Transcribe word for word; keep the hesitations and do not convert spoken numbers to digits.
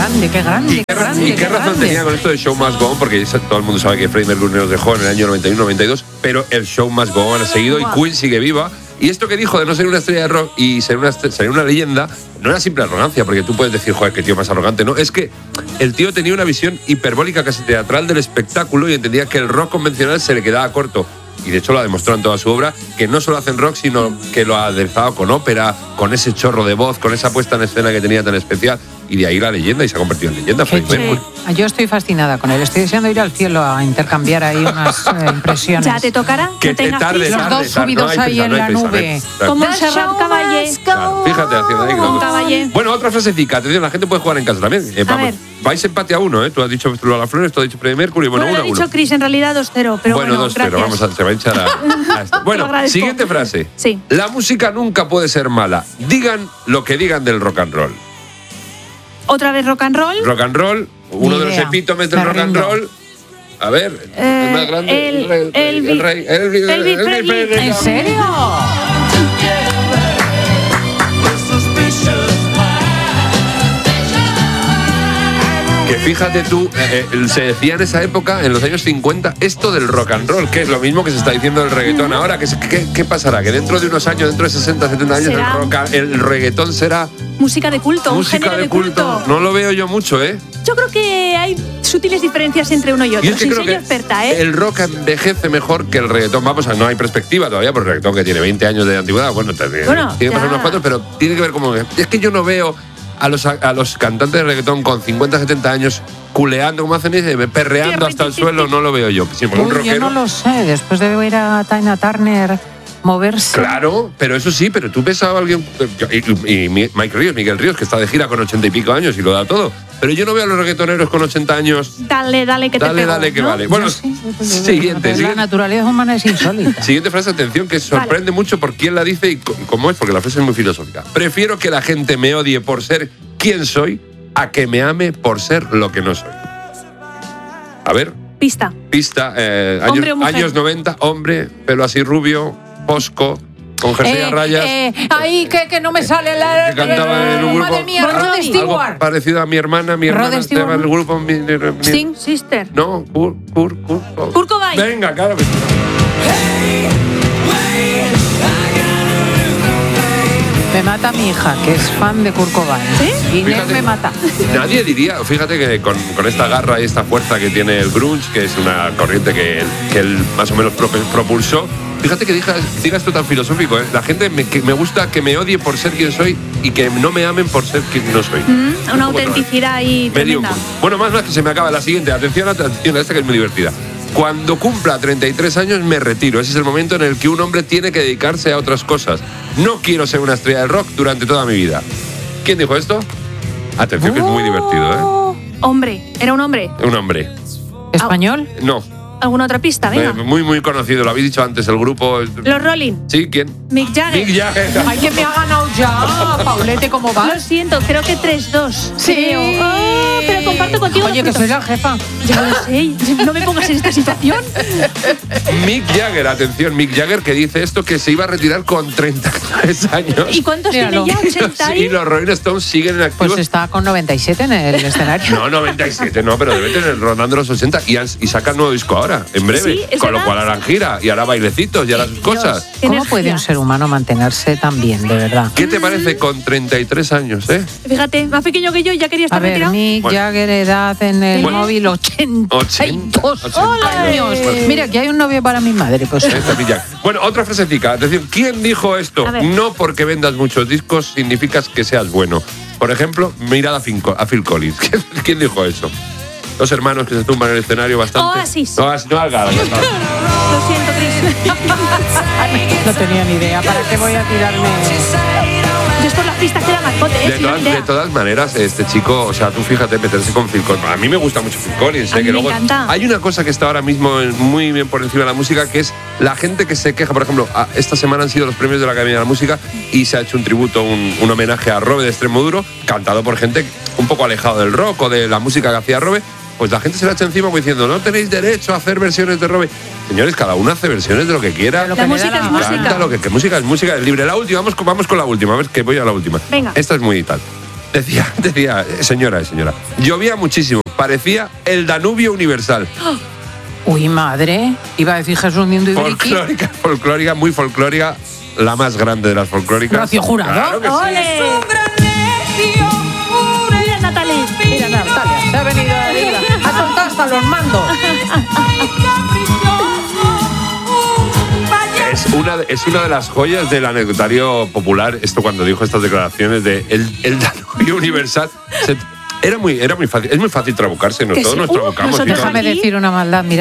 grande, qué grande, ¿Y qué grande. ¿Y qué, qué razón grande. tenía con esto de Show Must Go On? Porque todo el mundo sabe que Freddie Mercury nos dejó en el año noventa y uno noventa y dos, pero el Show Must Go On ha seguido y Queen sigue viva. Y esto que dijo de no ser una estrella de rock y ser una, ser una leyenda, no era simple arrogancia, porque tú puedes decir, joder, qué tío más arrogante. No, es que el tío tenía una visión hiperbólica, casi teatral del espectáculo y entendía que el rock convencional se le quedaba corto. Y de hecho lo ha demostrado en toda su obra, que no solo hacen rock, sino que lo ha aderezado con ópera, con ese chorro de voz, con esa puesta en escena que tenía tan especial. Y de ahí la leyenda, y se ha convertido en leyenda. Qué chulo. Yo estoy fascinada con él. Estoy deseando ir al cielo a intercambiar ahí unas eh, impresiones. ¿Ya te tocará? Que No te tengas tarde, prisa. Los tarde, dos tarde. subidos No hay ahí prisa, en no hay la prisa, no hay nube. prisa. Como Serrat Caballé. Claro, fíjate, haciendo ahí. Con Caballé. Bueno, otra frasecita. Atención, la gente puede jugar en casa también. Eh, vamos, ver. vais empate a uno, ¿eh? Tú has dicho Lola Flores, tú has dicho Freddie Mercury. Bueno, Bueno, uno lo a ha uno. dicho Chris, en realidad dos cero, pero bueno, bueno, dos cero, gracias. vamos a, se va a echar a, a esto. Lo Bueno, agradezco. siguiente frase. Sí. La música nunca puede ser mala. Digan lo que digan del rock and roll. Otra vez rock and roll. Rock and roll, uno Ni de los idea. epítomes del Me rock and rindo. roll. A ver, Eh, el más grande, el- el rey, el Elvis- rey, Elvis, Elvis Presley. ¿En serio? Que fíjate tú, eh, eh, se decía en esa época, en los años cincuenta, esto del rock and roll, que es lo mismo que se está diciendo del reggaetón ahora. Que, ¿qué, ¿Qué pasará? Que dentro de unos años, dentro de sesenta, setenta años, el, Será- rock, and- el reggaetón será Música de culto, un música género de culto. No lo veo yo mucho, ¿eh? Yo creo que hay sutiles diferencias entre uno y otro. Y es que Sin creo ser yo que experta, ¿eh? el rock envejece mejor que el reggaetón. Vamos, a no hay perspectiva todavía, porque el reggaetón que tiene veinte años de antigüedad, bueno, tiene, Bueno, tiene que pasar ya. unos cuantos, pero tiene que ver como... Es que yo no veo a los, a los cantantes de reggaetón con cincuenta, setenta años culeando, como hacen, ese, perreando hasta el suelo, no lo veo yo. Siempre un Uy, yo rockero... no lo sé. Después de ir a Tina Turner moverse. Claro, pero eso sí, pero tú ves a alguien... Y, y- y Mike Ríos, Miguel Ríos, que está de gira con ochenta y pico años y lo da todo. Pero yo no veo a los reggaetoneros con ochenta años... Dale, dale, que te Dale, pego, dale, que ¿no? vale. Bueno, Yo sí, pues, siguiente, La siguiente. naturaleza humana es insólita. Siguiente frase, atención, que sorprende mucho por quién la dice y c- cómo es, porque la frase es muy filosófica. Prefiero que la gente me odie por ser quien soy a que me ame por ser lo que no soy. A ver, Pista. pista, eh, ¿Hombre años, o mujer? años noventa, hombre, pelo así rubio, posco, con jersey a rayas. eh, ahí que, que no me sale la. que cantaba en un grupo Madre mía, Rod algo Stewart. parecido a mi hermana, mi Rod hermana Stewart. estaba en el grupo mi- mi- mi- Sting, Sister. No, Kurt, Kurt, Kurt, Kurt Cobain. Venga, claro que sí. Me mata mi hija, que es fan de Kurt Cobain. ¿Sí? Inés Fíjate, me mata. Nadie diría, fíjate que con, con esta garra y esta fuerza que tiene el grunge, que es una corriente que, que él más o menos prope- propulsó, fíjate que digas, diga esto tan filosófico, ¿eh? La gente me, que me gusta que me odie por ser quien soy y que no me amen por ser quien no soy. Mm, Un una poco autenticidad ahí Medio- tremenda. Bueno, más más que se me acaba la siguiente. Atención, atención a esta que es muy divertida. Cuando cumpla treinta y tres años me retiro. Ese es el momento en el que un hombre tiene que dedicarse a otras cosas. No quiero ser una estrella del rock durante toda mi vida. ¿Quién dijo esto? Atención, que es muy divertido, Oh, Hombre, era un hombre. ¿eh? Un hombre. ¿Español? No. ¿Alguna otra pista? Venga. Eh, muy, muy conocido. Lo habéis dicho antes, el grupo. Los Rolling. ¿Sí? ¿Quién? Mick Jagger. Mick Jagger. Ay, que me ha ganado ya. Paulete, ¿cómo Lo vas? siento, creo que tres dos. Sí. Creo. Oh, pero comparto contigo. Oye, los que soy puntos. la jefa. Ya lo sé. No me pongas en esta situación. Mick Jagger, atención, Mick Jagger que dice esto, que se iba a retirar con treinta y tres años. ¿Y cuántos Míralo. tiene ya? ¿ochenta Y y? los Rolling Stones siguen en activos. Pues está con noventa y siete en el escenario. No, noventa y siete, no, pero debe tener rondando los ochenta y, han- y sacan nuevo disco ahora, en breve. Sí, es con lo verdad. cual harán gira y hará bailecitos y hará sus cosas. Qué ¿Cómo energía. puede un ser humano mantenerse tan bien, de verdad? ¿Qué te parece con treinta y tres años, eh? Fíjate, más pequeño que yo y ya quería A estar ver, retirado. Mick Bueno. Jagger, edad en el Bueno. móvil, ochenta y dos ochenta. años. ¡Ole! Mira, aquí hay un novio para mi madre. Pues Esta Mick Jagger. Bueno, otra frasecita. Es decir, ¿quién dijo esto? A ver. No porque vendas muchos discos significa que seas bueno. Por ejemplo, mirad a Phil, a Phil Collins. ¿Quién dijo eso? Dos hermanos que se tumban en el escenario bastante. Oasis. Oasis, no, Algarra, ya está. Lo siento, Chris. no tenía ni idea. ¿Para qué voy a tirarme? Yo es por las pistas que era mascote, ¿eh? De Si no, todas, ni idea. de todas maneras, este chico, o sea, tú fíjate, meterse con Phil Collins. A mí me gusta mucho Phil Collins, A ¿eh? mí que me luego encanta. hay una cosa que está ahora mismo muy bien por encima de la música, que es la gente que se queja. Por ejemplo, a- esta semana han sido los premios de la Academia de la Música y se ha hecho un tributo, un, un homenaje a Robe de Extremoduro, cantado por gente un poco alejado del rock o de la música que hacía Robe. Pues la gente se la echa encima pues diciendo, no tenéis derecho a hacer versiones de Robe. Señores, cada uno hace versiones de lo que quiera. Lo La que le música da es la música. gana. Canta lo que, que música es música, es libre. La última, vamos con, vamos con la última, a ver que voy a la última. Venga. Esta es muy tal. Decía, decía, señora, señora, llovía muchísimo, parecía el Danubio universal. Uy, madre. Iba a decir Jesús Nindo y Briki. Folclórica, folclórica, muy folclórica, la más grande de las folclóricas. Rocío Jurado. Claro que sí. ¡Ole! Mira, Natalie. Mira, Natalia, se ha venido a decirla. Ha soltado hasta los mandos. Es una, de- es una de las joyas del anecdotario popular, esto cuando dijo estas declaraciones de el, el Danubio universal. Se- era, muy, era muy fácil, es muy fácil trabucarse, ¿no? Que Todos sí. nos Uh, trabucamos. nosotros fíjate. Déjame aquí- decir una maldad, mira.